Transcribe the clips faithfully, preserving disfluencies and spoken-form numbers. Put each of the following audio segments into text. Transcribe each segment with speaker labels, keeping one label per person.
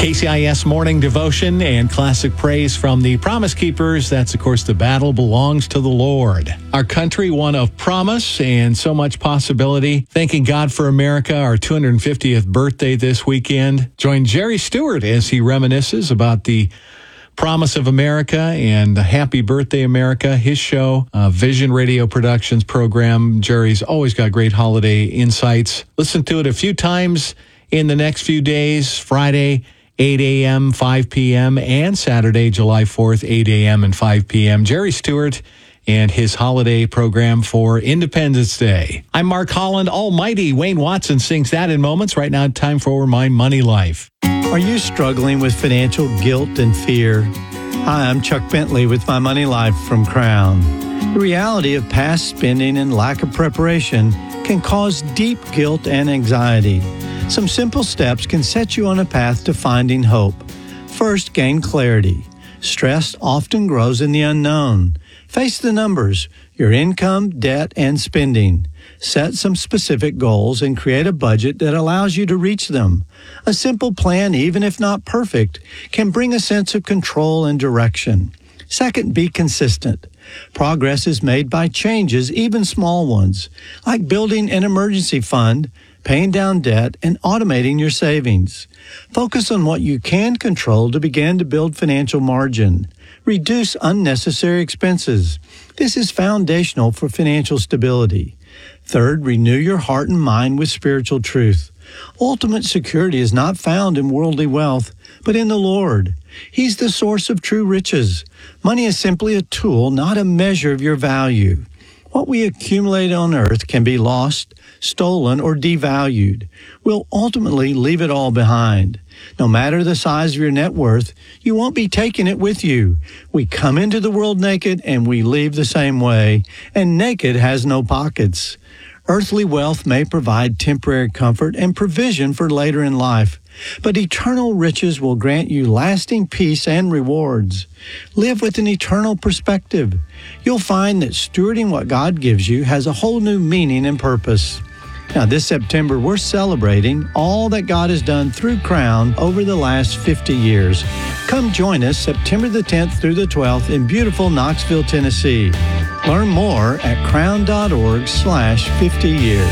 Speaker 1: K C I S Morning Devotion and classic praise from the Promise Keepers. That's, of course, the battle belongs to the Lord. Our country, one of promise and so much possibility. Thanking God for America, our two hundred fiftieth birthday this weekend. Join Jerry Stewart as he reminisces about the Promise of America and Happy Birthday America, his show, uh, Vision Radio Productions program. Jerry's always got great holiday insights. Listen to it a few times in the next few days, Friday, eight a.m., five p.m., and Saturday, July fourth, eight a.m. and five p.m. Jerry Stewart and his holiday program for Independence Day. I'm Mark Holland. Almighty Wayne Watson sings that in moments. Right now, time for My Money Life.
Speaker 2: Are you struggling with financial guilt and fear? Hi, I'm Chuck Bentley with My Money Life from Crown. The reality of past spending and lack of preparation can cause deep guilt and anxiety. Some simple steps can set you on a path to finding hope. First, gain clarity. Stress often grows in the unknown. Face the numbers, your income, debt, and spending. Set some specific goals and create a budget that allows you to reach them. A simple plan, even if not perfect, can bring a sense of control and direction. Second, be consistent. Progress is made by changes, even small ones, like building an emergency fund, paying down debt, and automating your savings. Focus on what you can control to begin to build financial margin. Reduce unnecessary expenses. This is foundational for financial stability. Third, renew your heart and mind with spiritual truth. Ultimate security is not found in worldly wealth, but in the Lord. He's the source of true riches. Money is simply a tool, not a measure of your value. What we accumulate on earth can be lost, stolen, or devalued. We'll ultimately leave it all behind. No matter the size of your net worth, you won't be taking it with you. We come into the world naked and we leave the same way, and naked has no pockets. Earthly wealth may provide temporary comfort and provision for later in life, but eternal riches will grant you lasting peace and rewards. Live with an eternal perspective. You'll find that stewarding what God gives you has a whole new meaning and purpose. Now, this September, we're celebrating all that God has done through Crown over the last fifty years. Come join us September the tenth through the twelfth in beautiful Knoxville, Tennessee. Learn more at crown.org slash 50 years.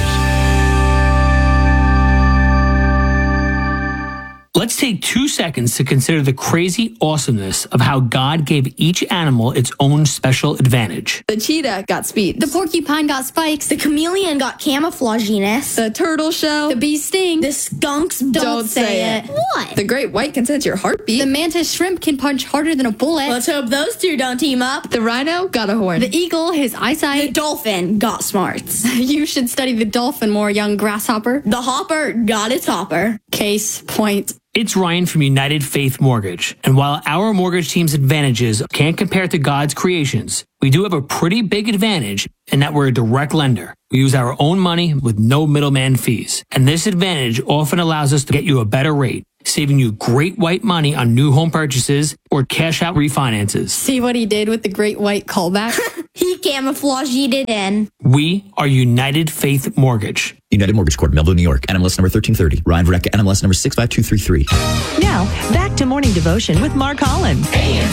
Speaker 3: Let's take two seconds to consider the crazy awesomeness of how God gave each animal its own special advantage.
Speaker 4: The cheetah got speed.
Speaker 5: The porcupine got spikes.
Speaker 6: The chameleon got camouflaginess.
Speaker 4: The turtle shell.
Speaker 5: The bee sting.
Speaker 6: The skunks don't,
Speaker 4: Don't
Speaker 6: say,
Speaker 4: say
Speaker 6: it.
Speaker 4: it.
Speaker 6: What?
Speaker 4: The great white can sense your heartbeat.
Speaker 5: The mantis shrimp can punch harder than a bullet.
Speaker 6: Let's hope those two don't team up.
Speaker 4: The rhino got a horn.
Speaker 5: The eagle, his eyesight.
Speaker 6: The dolphin got smarts.
Speaker 5: You should study the dolphin more, young grasshopper.
Speaker 6: The hopper got its hopper.
Speaker 5: Case point.
Speaker 3: It's Ryan from United Faith Mortgage, and while our mortgage team's advantages can't compare to God's creations, we do have a pretty big advantage in that we're a direct lender. We use our own money with no middleman fees, and this advantage often allows us to get you a better rate, saving you great white money on new home purchases or cash out refinances.
Speaker 5: See what he did with the great white callback?
Speaker 6: He camouflaged it in.
Speaker 3: We are United Faith Mortgage.
Speaker 7: United Mortgage Corp, Melville, New York. N M L S number thirteen thirty. Ryan Vareka, N M L S number six five two three three.
Speaker 8: Now, back to Morning Devotion with Mark Holland.